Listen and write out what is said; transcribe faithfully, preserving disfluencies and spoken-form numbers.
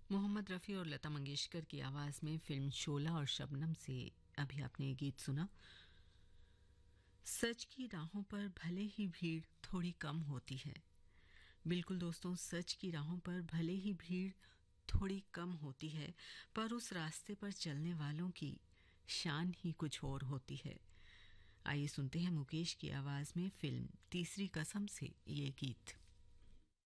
मोहम्मद रफ़ी और लता मंगेशकर की आवाज़ में फिल्म शोला और शबनम से अभी आपने ये गीत सुना। सच की राहों पर भले ही भीड़ थोड़ी कम होती है। बिल्कुल दोस्तों, सच की राहों पर भले ही भीड़ थोड़ी कम होती है, पर उस रास्ते पर चलने वालों की शान ही कुछ और होती है। आइए सुनते हैं मुकेश की आवाज़ में फिल्म तीसरी कसम से ये गीत।